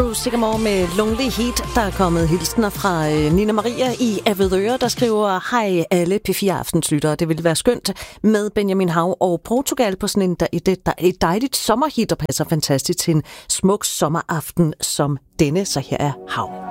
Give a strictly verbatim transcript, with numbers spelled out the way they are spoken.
Sikkemore med Lonely Heat. Der er kommet hilsener fra øh, Nina Maria i Avedøre, der skriver: Hej alle P fire Aftenslyttere. Det ville være skønt med Benjamin Hav og Portugal på sådan en, der, et, der, et dejligt sommerhit, der passer fantastisk til en smuk sommeraften som denne. Så her er Hav.